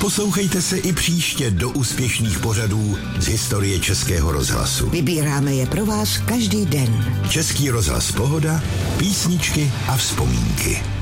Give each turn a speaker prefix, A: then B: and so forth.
A: Poslouchejte se i příště do úspěšných pořadů z historie Českého rozhlasu.
B: Vybíráme je pro vás každý den.
A: Český rozhlas Pohoda, písničky a vzpomínky.